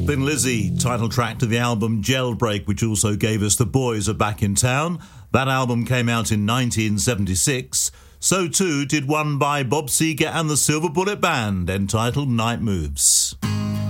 Thin Lizzy, title track to the album Jailbreak, which also gave us The Boys Are Back in Town. That album came out in 1976. So too did one by Bob Seger and the Silver Bullet Band, entitled Night Moves.